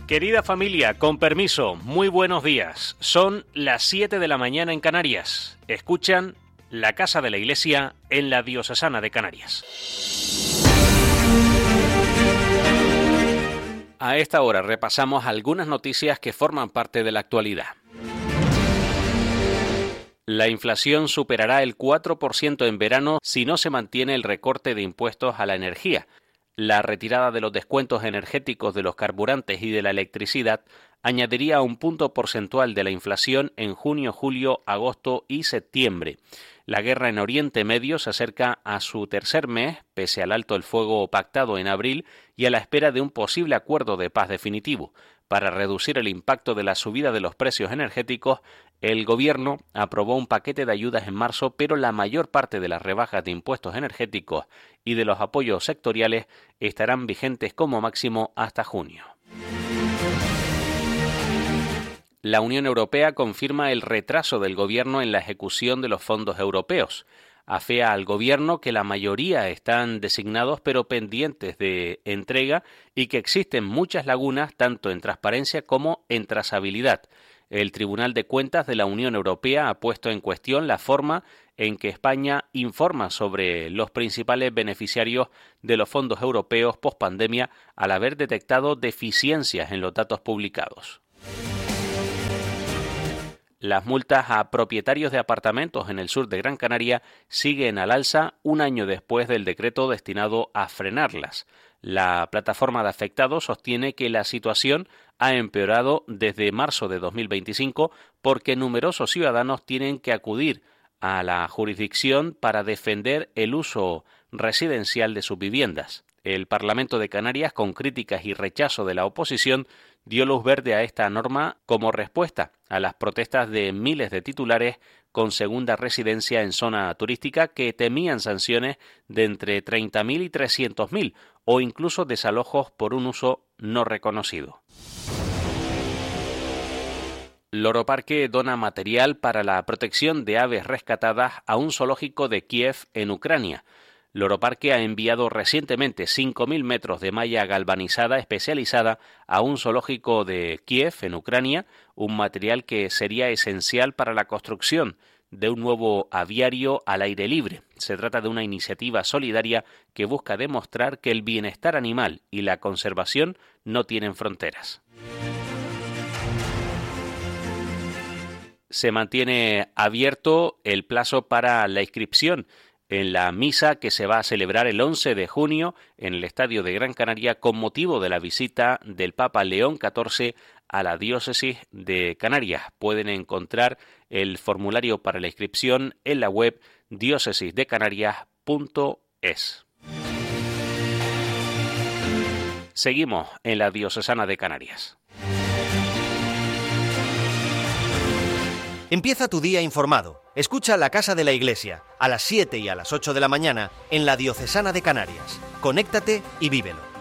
Querida familia, con permiso, muy buenos días. Son las 7 de la mañana en Canarias. Escuchan La Casa de la Iglesia en la Diocesana de Canarias. A esta hora repasamos algunas noticias que forman parte de la actualidad. La inflación superará el 4% en verano si no se mantiene el recorte de impuestos a la energía. La retirada de los descuentos energéticos de los carburantes y de la electricidad añadiría un punto porcentual de la inflación en junio, julio, agosto y septiembre. La guerra en Oriente Medio se acerca a su tercer mes, pese al alto el fuego pactado en abril y a la espera de un posible acuerdo de paz definitivo. Para reducir el impacto de la subida de los precios energéticos, el Gobierno aprobó un paquete de ayudas en marzo, pero la mayor parte de las rebajas de impuestos energéticos y de los apoyos sectoriales estarán vigentes como máximo hasta junio. La Unión Europea confirma el retraso del Gobierno en la ejecución de los fondos europeos. Afea al Gobierno que la mayoría están designados pero pendientes de entrega y que existen muchas lagunas tanto en transparencia como en trazabilidad. El Tribunal de Cuentas de la Unión Europea ha puesto en cuestión la forma en que España informa sobre los principales beneficiarios de los fondos europeos pospandemia al haber detectado deficiencias en los datos publicados. Las multas a propietarios de apartamentos en el sur de Gran Canaria siguen al alza un año después del decreto destinado a frenarlas. La plataforma de afectados sostiene que la situación ha empeorado desde marzo de 2025 porque numerosos ciudadanos tienen que acudir a la jurisdicción para defender el uso residencial de sus viviendas. El Parlamento de Canarias, con críticas y rechazo de la oposición, dio luz verde a esta norma como respuesta a las protestas de miles de titulares con segunda residencia en zona turística que temían sanciones de entre 30.000 y 300.000 o incluso desalojos por un uso no reconocido. Loro Parque dona material para la protección de aves rescatadas a un zoológico de Kiev en Ucrania. Loro Parque ha enviado recientemente 5.000 metros de malla galvanizada especializada a un zoológico de Kiev, en Ucrania, un material que sería esencial para la construcción de un nuevo aviario al aire libre. Se trata de una iniciativa solidaria que busca demostrar que el bienestar animal y la conservación no tienen fronteras. Se mantiene abierto el plazo para la inscripción en la misa que se va a celebrar el 11 de junio en el Estadio de Gran Canaria con motivo de la visita del Papa León XIV a la diócesis de Canarias. Pueden encontrar el formulario para la inscripción en la web diocesisdecanarias.es. Seguimos en la Diocesana de Canarias. Empieza tu día informado. Escucha La Casa de la Iglesia a las 7 y a las 8 de la mañana en la Diocesana de Canarias. Conéctate y vívelo.